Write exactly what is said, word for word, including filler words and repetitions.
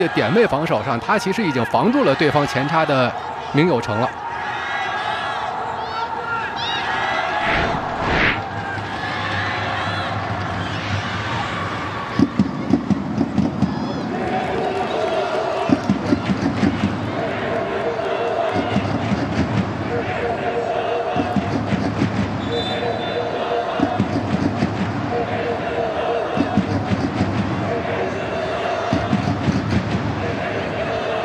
点位防守上，他其实已经防住了对方前插的明有成了。